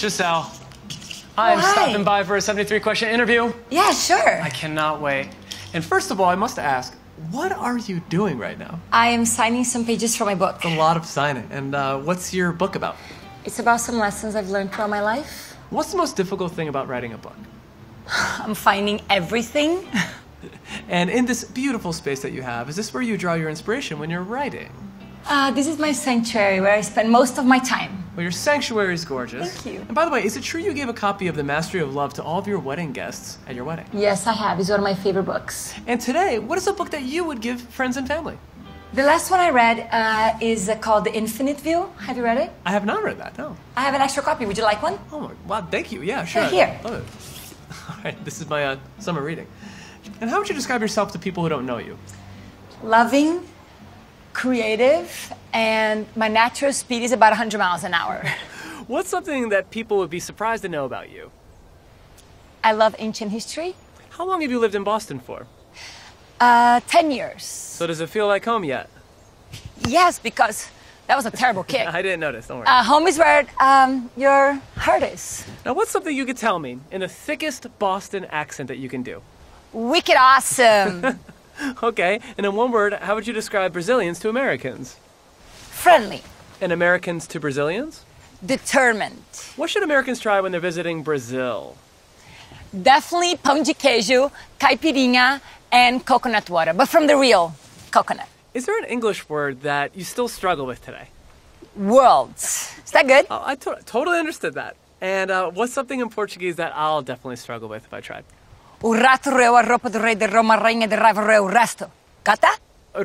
Giselle, I'm hi. stopping by for a 73-question interview. Yeah, sure. I cannot wait. And first of all, I must ask, what are you doing right now? I am signing some pages for my book. A lot of signing. And what's your book about? It's about some lessons I've learned throughout my life. What's the most difficult thing about writing a book? I'm finding everything. And in this beautiful space that you have, is this where you draw your inspiration when you're writing? This is my sanctuary where I spend most of my time. Well, your sanctuary is gorgeous. Thank you. And by the way, is it true you gave a copy of The Mastery of Love to all of your wedding guests at your wedding? Yes, I have. It's one of my favorite books. And today, what is a book that you would give friends and family? The last one I read is called The Infinite View. Have you read it? I have not read that, no. I have an extra copy. Would you like one? Oh, my, wow, thank you. Yeah, sure. Here. Love it. All right, this is my summer reading. And how would you describe yourself to people who don't know you? Loving, creative, and my natural speed is about 100 miles an hour. What's something that people would be surprised to know about you? I love ancient history. How long have you lived in Boston for? 10 years. So does it feel like home yet? Yes, because that was a terrible kick. I didn't notice, don't worry. Home is where your heart is. Now, what's something you could tell me in the thickest Boston accent that you can do? Wicked awesome. Okay, and in one word, how would you describe Brazilians to Americans? Friendly. And Americans to Brazilians? Determined. What should Americans try when they're visiting Brazil? Definitely pão de queijo, caipirinha, and coconut water, but from the real coconut. Is there an English word that you still struggle with today? Worlds. Is that good? Oh, I totally understood that. And what's something in Portuguese that I'll definitely struggle with if I tried? O rato roeu a roupa do rei de Roma, rainha de raiva roeu o resto. Got that?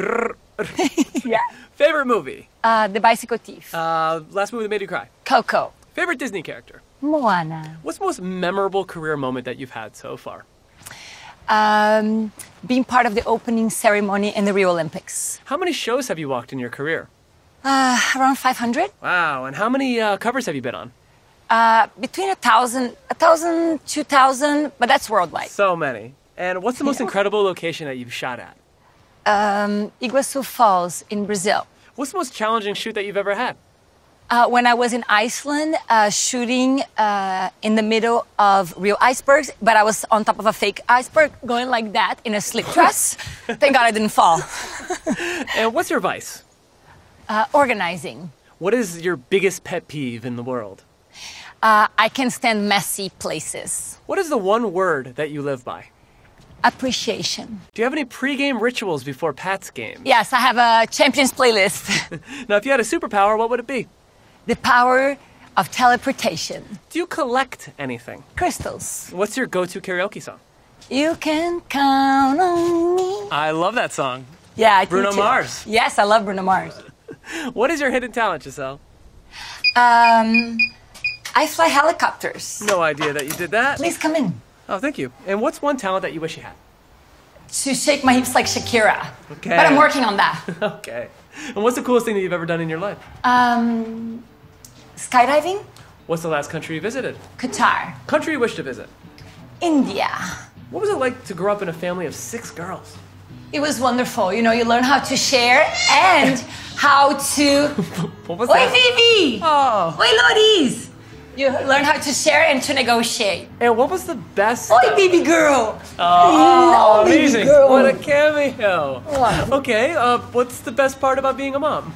Yeah. Favorite movie? The Bicycle Thief. Last movie that made you cry? Coco. Favorite Disney character? Moana. What's the most memorable career moment that you've had so far? Being part of the opening ceremony in the Rio Olympics. How many shows have you walked in your career? Around 500. Wow, and how many covers have you been on? Between 1,000, 2,000, but that's worldwide. So many. And what's the most incredible location that you've shot at? Iguazu Falls in Brazil. What's the most challenging shoot that you've ever had? When I was in Iceland, shooting in the middle of real icebergs, but I was on top of a fake iceberg going like that in a slip dress. Thank God I didn't fall. And what's your vice? Organizing. What is your biggest pet peeve in the world? I can stand messy places. What is the one word that you live by? Appreciation. Do you have any pregame rituals before Pat's game? Yes, I have a champions playlist. Now, if you had a superpower, what would it be? The power of teleportation. Do you collect anything? Crystals. What's your go-to karaoke song? You can count on me. I love that song. Yeah, I do Bruno too. Mars. Yes, I love Bruno Mars. What is your hidden talent, Giselle? I fly helicopters. No idea that you did that. Please come in. Oh, thank you. And what's one talent that you wish you had? To shake my hips like Shakira. Okay. But I'm working on that. Okay. And what's the coolest thing that you've ever done in your life? Skydiving? What's the last country you visited? Qatar. Country you wish to visit? India. What was it like to grow up in a family of 6 girls? It was wonderful. You know, you learn how to share and how to... What was Oi, that? Vivi! Oh. Oi, Loris! You learn how to share and to negotiate. And what was the best? Oi, baby girl! Oh, baby amazing. girl. What a cameo. What? Okay, what's the best part about being a mom?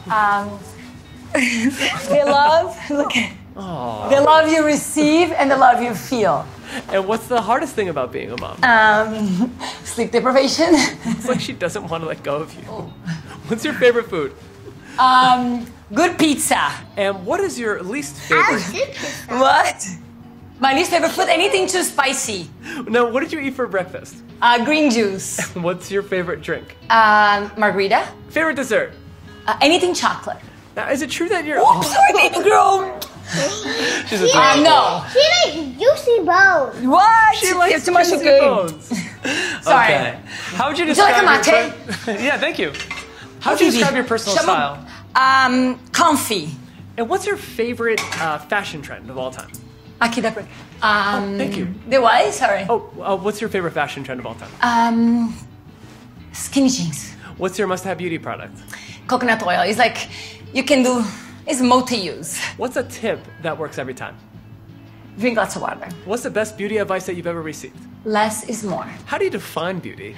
The love, look at the love you receive and the love you feel. And what's the hardest thing about being a mom? Sleep deprivation. It's like she doesn't want to let go of you. What's your favorite food? Good pizza. And what is your least favorite? What? My least favorite food, anything too spicy. No, what did you eat for breakfast? Green juice. What's your favorite drink? Margarita. Favorite dessert? Anything chocolate. Now, is it true that you're... Oops, sorry, baby girl. She's a No. She likes juicy bones. What? She likes It's too much juicy sugar. bones. Sorry. Okay. How would you Would you like describe a mate? Yeah, thank you. How would you describe your personal Chama- style? Comfy. And what's your favorite fashion trend of all time? Aqui dá pra... Thank you. The what? Sorry. What's your favorite fashion trend of all time? Skinny jeans. What's your must-have beauty product? Coconut oil. It's like, you can do... It's multi-use. What's a tip that works every time? Drink lots of water. What's the best beauty advice that you've ever received? Less is more. How do you define beauty?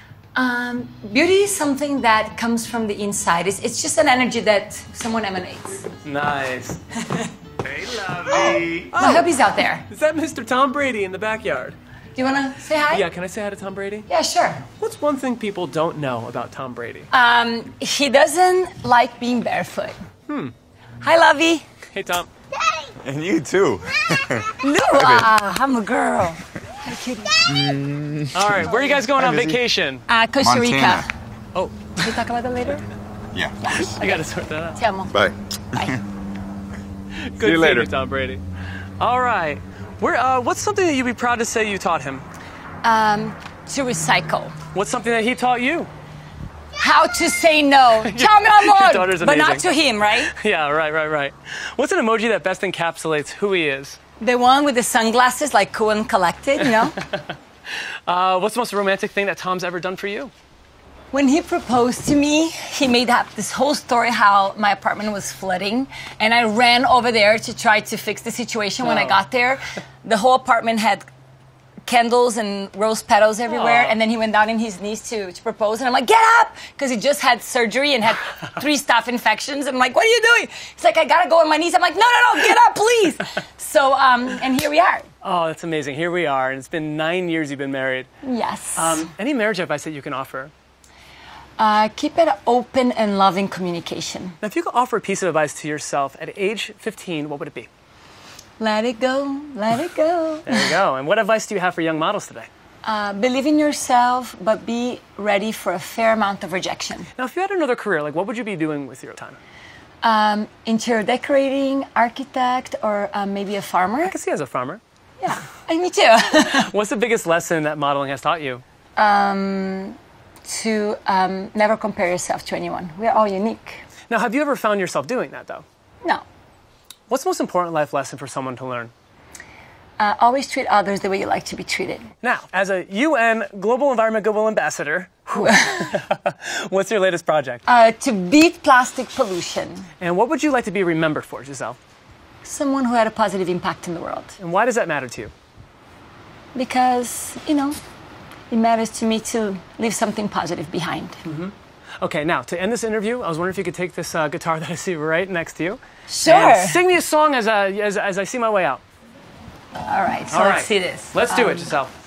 Beauty is something that comes from the inside. It's just an energy that someone emanates. Nice. Hey, lovey. My hubby's out there. Is that Mr. Tom Brady in the backyard? Do you want to say hi? Yeah, can I say hi to Tom Brady? Yeah, sure. What's one thing people don't know about Tom Brady? He doesn't like being barefoot. Hi, Lovey. Hey, Tom. And you too. I'm a girl. Hi, kitty. All right, where are you guys going on vacation? Costa Rica. Montana. Oh, Can we talk about that later? Yeah. I gotta sort that out. Te amo. Bye. Bye. Good See you seeing later. you, Tom Brady. All right. What's something that you'd be proud to say you taught him? To recycle. What's something that he taught you? How to say no. Ciao, mi amor. daughter's But not amazing. to him, right? Yeah, right. What's an emoji that best encapsulates who he is? The one with the sunglasses, like cool and collected, you know? What's the most romantic thing that Tom's ever done for you? When he proposed to me, he made up this whole story how my apartment was flooding, and I ran over there to try to fix the situation. When I got there, the whole apartment had candles and rose petals everywhere, and then he went down on his knees to propose, and I'm like, get up! Because he just had surgery and had 3 staph infections. I'm like, what are you doing? He's like, I gotta go on my knees. I'm like, no, get up, please! So, and here we are. Oh, that's amazing. Here we are, and it's been 9 years you've been married. Yes. Any marriage advice that you can offer? Keep it open and loving communication. Now, if you could offer a piece of advice to yourself at age 15, what would it be? Let it go, let it go. There you go. And what advice do you have for young models today? Believe in yourself, but be ready for a fair amount of rejection. Now, if you had another career, like what would you be doing with your time? Interior decorating, architect, or maybe a farmer. I can see you as a farmer. Yeah, me too. What's the biggest lesson that modeling has taught you? To never compare yourself to anyone. We're all unique. Now, have you ever found yourself doing that, though? No. What's the most important life lesson for someone to learn? Always treat others the way you like to be treated. Now, as a UN Global Environment Goodwill Ambassador, what's your latest project? To beat plastic pollution. And what would you like to be remembered for, Giselle? Someone who had a positive impact in the world. And why does that matter to you? Because, it matters to me to leave something positive behind. Okay, now, to end this interview, I was wondering if you could take this guitar that I see right next to you. Sure. And sing me a song as I see my way out. All right, so All let's right. see this. Let's do it, Giselle.